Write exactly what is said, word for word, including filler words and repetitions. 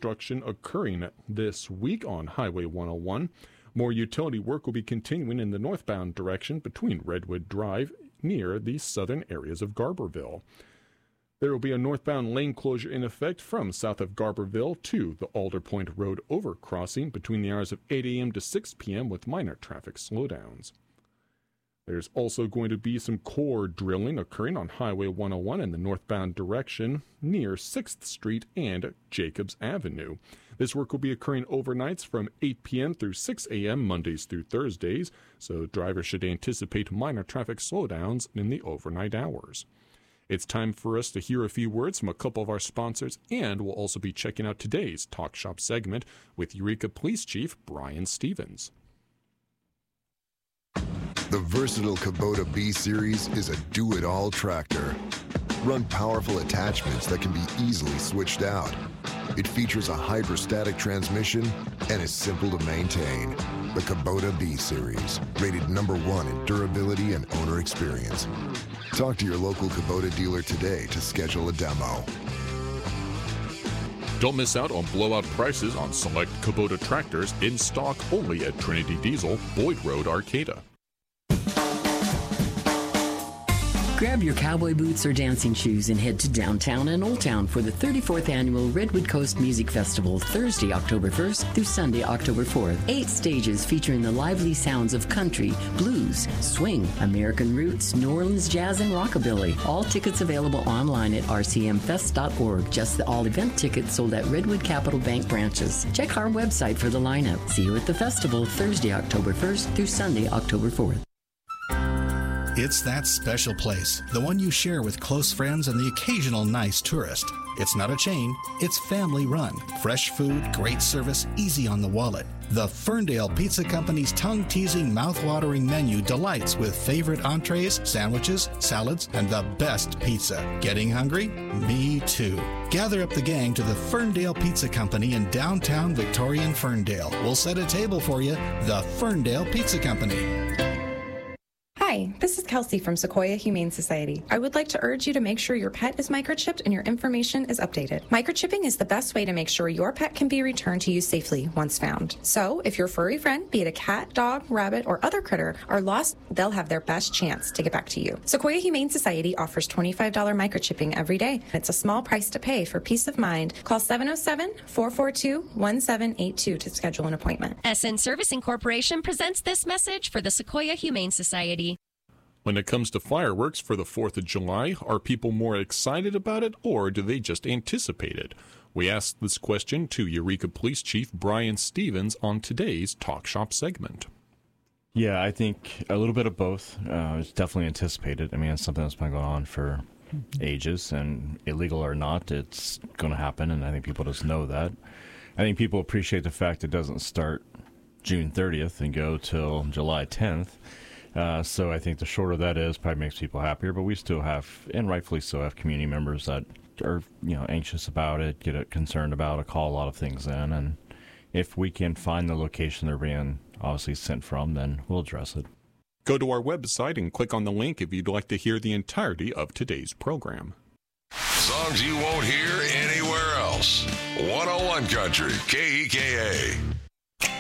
construction occurring this week on Highway one oh one. More utility work will be continuing in the northbound direction between Redwood Drive near the southern areas of Garberville. There will be a northbound lane closure in effect from south of Garberville to the Alder Point Road overcrossing between the hours of eight a.m. to six p.m. with minor traffic slowdowns. There's also going to be some core drilling occurring on Highway one oh one in the northbound direction near sixth Street and Jacobs Avenue. This work will be occurring overnights from eight p.m. through six a.m. Mondays through Thursdays, so drivers should anticipate minor traffic slowdowns in the overnight hours. It's time for us to hear a few words from a couple of our sponsors, and we'll also be checking out today's Talk Shop segment with Eureka Police Chief Brian Stevens. The versatile Kubota B-Series is a do-it-all tractor. Run powerful attachments that can be easily switched out. It features a hydrostatic transmission and is simple to maintain. The Kubota B-Series, rated number one in durability and owner experience. Talk to your local Kubota dealer today to schedule a demo. Don't miss out on blowout prices on select Kubota tractors in stock only at Trinity Diesel, Boyd Road, Arcata. Grab your cowboy boots or dancing shoes and head to downtown and Old Town for the thirty-fourth Annual Redwood Coast Music Festival, Thursday, October first through Sunday, October fourth. Eight stages featuring the lively sounds of country, blues, swing, American roots, New Orleans jazz, and rockabilly. All tickets available online at r c m fest dot org. Just the all-event tickets sold at Redwood Capital Bank branches. Check our website for the lineup. See you at the festival, Thursday, October first through Sunday, October fourth. It's that special place, the one you share with close friends and the occasional nice tourist. It's not a chain, it's family run. Fresh food, great service, easy on the wallet. The Ferndale Pizza Company's tongue-teasing, mouth-watering menu delights with favorite entrees, sandwiches, salads, and the best pizza. Getting hungry? Me too. Gather up the gang to the Ferndale Pizza Company in downtown Victorian Ferndale. We'll set a table for you. The Ferndale Pizza Company. Hi, this is Kelsey from Sequoia Humane Society. I would like to urge you to make sure your pet is microchipped and your information is updated. Microchipping is the best way to make sure your pet can be returned to you safely once found. So, if your furry friend, be it a cat, dog, rabbit, or other critter, are lost, they'll have their best chance to get back to you. Sequoia Humane Society offers twenty-five dollars microchipping every day. It's a small price to pay for peace of mind. Call seven oh seven, four four two, one seven eight two to schedule an appointment. S N Servicing Corporation presents this message for the Sequoia Humane Society. When it comes to fireworks for the fourth of July, are people more excited about it or do they just anticipate it? We asked this question to Eureka Police Chief Brian Stevens on today's Talk Shop segment. Yeah, I think a little bit of both. Uh, it's definitely anticipated. I mean, it's something that's been going on for ages, and illegal or not, it's going to happen, and I think people just know that. I think people appreciate the fact it doesn't start June thirtieth and go till July tenth. Uh, so I think the shorter that is, probably makes people happier. But we still have, and rightfully so, have community members that are, you know, anxious about it, get concerned about it, call a lot of things in. And if we can find the location they're being obviously sent from, then we'll address it. Go to our website and click on the link if you'd like to hear the entirety of today's program. Songs you won't hear anywhere else. one oh one Country, K E K A.